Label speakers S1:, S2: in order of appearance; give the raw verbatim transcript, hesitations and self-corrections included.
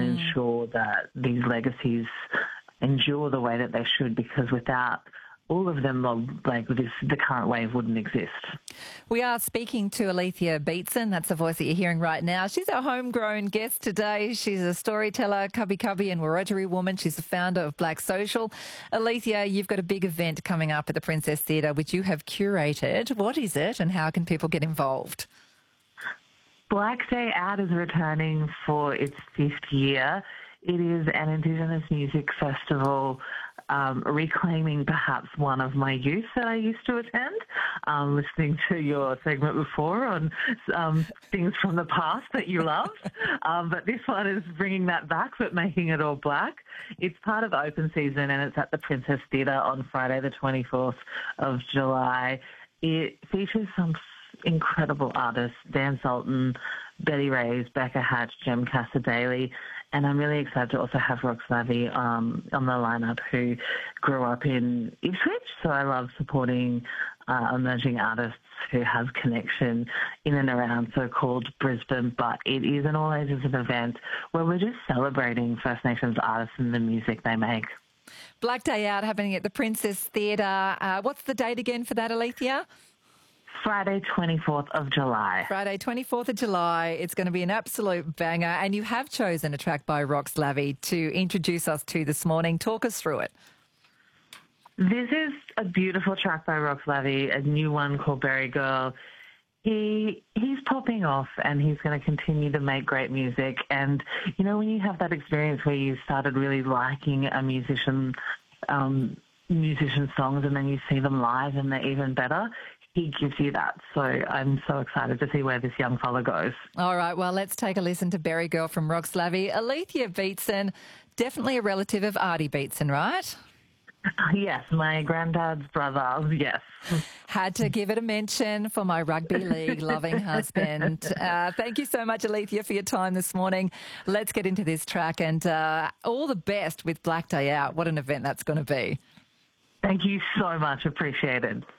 S1: mm. ensure that these legacies endure the way that they should, because without all of them, like this, the current wave wouldn't exist.
S2: We are speaking to Alethea Beatson. That's the voice that you're hearing right now. She's our homegrown guest today. She's a storyteller, cubby cubby and Wiradjuri woman. She's the founder of Black Social. Alethea, you've got a big event coming up at the Princess Theatre, which you have curated. What is it and how can people get involved?
S1: Black Day Out is returning for its fifth year. It is an Indigenous music festival, um, reclaiming perhaps one of my youth that I used to attend, um, listening to your segment before on um, things from the past that you loved. um, but this one is bringing that back but making it all black. It's part of open season and it's at the Princess Theatre on Friday the twenty-fourth of July. It features some incredible artists, Dan Sultan, Betty Reyes, Becca Hatch, Jem Casadei, and I'm really excited to also have Rox Lavy um, on the lineup, who grew up in Ipswich, so I love supporting uh, emerging artists who have connection in and around so-called Brisbane, but it is an all-ages event where we're just celebrating First Nations artists and the music they make.
S2: Black Day Out happening at the Princess Theatre. Uh, what's the date again for that, Alethea?
S1: Friday, twenty-fourth of July.
S2: Friday, twenty-fourth of July. It's going to be an absolute banger. And you have chosen a track by Rox Lavy to introduce us to this morning. Talk us through it.
S1: This is a beautiful track by Rox Lavy, a new one called Berry Girl. He he's popping off and he's going to continue to make great music. And, you know, when you have that experience where you started really liking a musician, um, musician songs and then you see them live and they're even better, he gives you that. So I'm so excited to see where this young fella goes.
S2: All right, well, let's take a listen to Berry Girl from Rox Lavy. Alethea Beatson, definitely a relative of Artie Beatson, right?
S1: Yes, my granddad's brother, yes.
S2: Had to give it a mention for my rugby league loving husband. Uh, thank you so much, Alethea, for your time this morning. Let's get into this track and uh, all the best with Black Day Out. What an event that's going to be.
S1: Thank you so much. Appreciate it.